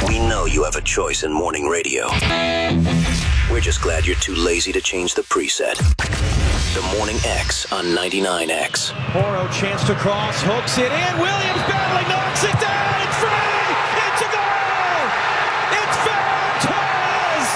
We know you have a choice in morning radio. We're just glad you're too lazy to change the preset. The Morning X on 99X. Poro chance to cross, hooks it in. Williams barely knocks it down. It's free. It's a goal. It's Ferran Torres.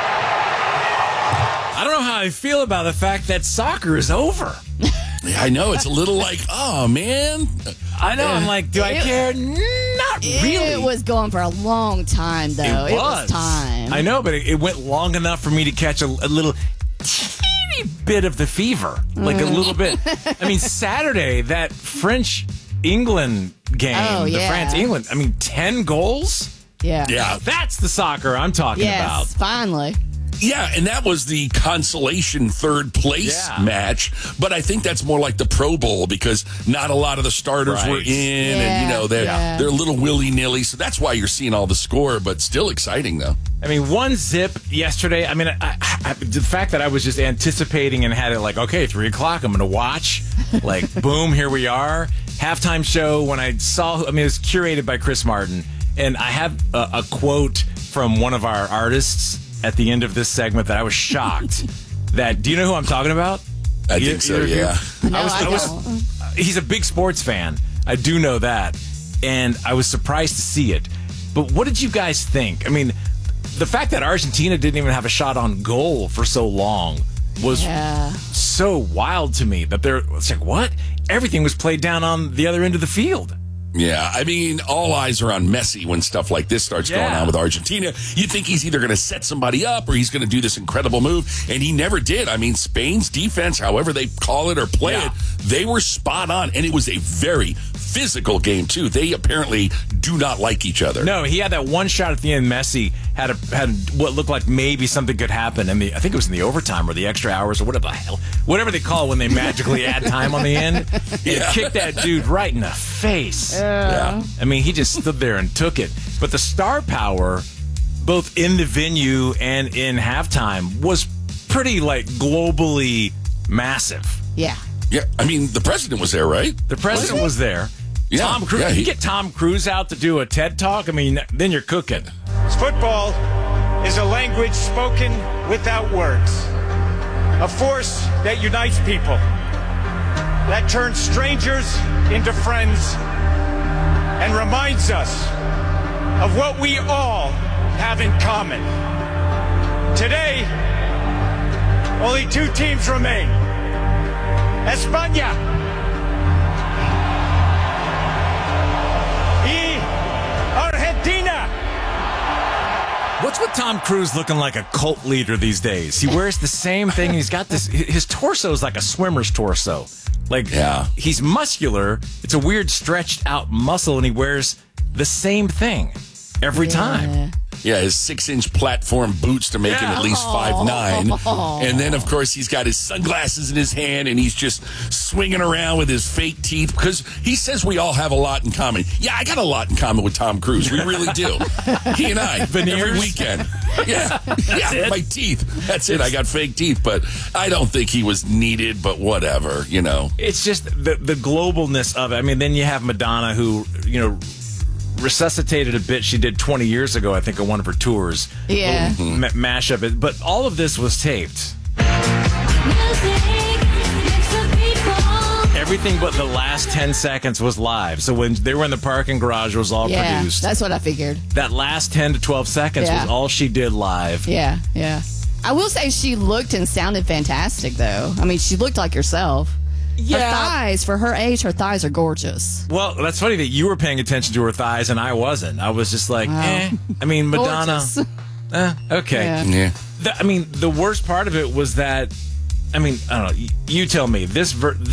I don't know how I feel about the fact that soccer is over. Yeah, I know. It's a little like, oh, man. I know. I'm like, do I care? Not really. It was going for a long time, though. It was time. I know, but it went long enough for me to catch a little teeny bit of the fever. Like a little bit. I mean, Saturday, that French-England game, the France-England, 10 goals? Yeah. Yeah. That's the soccer I'm talking about. Yes, finally. Yeah, and that was the consolation third place match. But I think that's more like the Pro Bowl because not a lot of the starters were in, and they're a little willy-nilly. So that's why you're seeing all the score, but still exciting though. I mean, 1-0 yesterday. I mean, the fact that I was just anticipating and had it like, okay, 3 o'clock, I'm going to watch. Like, boom, here we are. Halftime show. When I saw, it was curated by Chris Martin, and I have a quote from one of our artists at the end of this segment that I was shocked that, do you know who I'm talking about? I think so, yeah. He's a big sports fan. I do know that. And I was surprised to see it. But what did you guys think? I mean, the fact that Argentina didn't even have a shot on goal for so long was so wild to me that it's like, what? Everything was played down on the other end of the field. Yeah, I mean, all eyes are on Messi when stuff like this starts going on with Argentina. You think he's either going to set somebody up or he's going to do this incredible move, and he never did. I mean, Spain's defense, however they call it or play it, they were spot on, and it was a very physical game, too. They apparently do not like each other. No, he had that one shot at the end. Messi had what looked like maybe something could happen. I think it was in the overtime or the extra hours or whatever they call it when they magically add time on the end. He kicked that dude right in the face. Yeah. I mean, he just stood there and took it. But the star power, both in the venue and in halftime, was pretty, globally massive. Yeah. Yeah, I mean, the president was there, right? The president was there. Yeah. Tom Cruise. You get Tom Cruise out to do a TED Talk, then you're cooking. Football is a language spoken without words. A force that unites people. That turns strangers into friends and reminds us of what we all have in common. Today, only 2 teams remain. España y Argentina. What's with Tom Cruise looking like a cult leader these days? He wears the same thing. He's got his torso is like a swimmer's torso. He's muscular. It's a weird stretched out muscle, and he wears the same thing every time. Yeah, his 6-inch platform boots to make him at least 5'9". And then, of course, he's got his sunglasses in his hand, and he's just swinging around with his fake teeth because he says we all have a lot in common. Yeah, I got a lot in common with Tom Cruise. We really do. He and I, every weekend. Yeah, my teeth. That's it. I got fake teeth, but I don't think he was needed, but whatever, It's just the globalness of it. Then you have Madonna who, resuscitated a bit she did 20 years ago, I think, on one of her tours. Yeah. Mashup. But all of this was taped. Everything but the last 10 seconds was live. So when they were in the parking garage, it was all produced. That's what I figured. That last 10 to 12 seconds was all she did live. Yeah. I will say she looked and sounded fantastic, though. She looked like herself. Yeah. Her thighs, for her age, her thighs are gorgeous. Well, that's funny that you were paying attention to her thighs and I wasn't. I was just like, Madonna. Okay. Yeah. The worst part of it was that, I don't know. You tell me. This